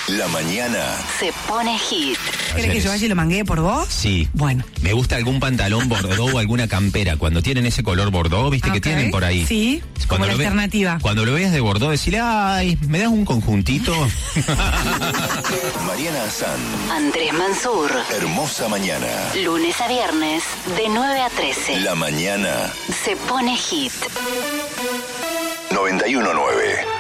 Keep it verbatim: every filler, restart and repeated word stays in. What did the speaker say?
La mañana se pone hit. ¿Querés que yo vaya y lo manguee por vos? Sí. Bueno. Me gusta algún pantalón bordó o alguna campera. Cuando tienen ese color bordó, viste Okay. que tienen por ahí. Sí, como Cuando la lo ve- alternativa. Cuando lo veas de bordó, decirle, ay, ¿me das un conjuntito? Mariana Azán. Andrés Mansur. Hermosa mañana. Lunes a viernes, de nueve a trece. La mañana Se pone hit. noventa y uno nueve.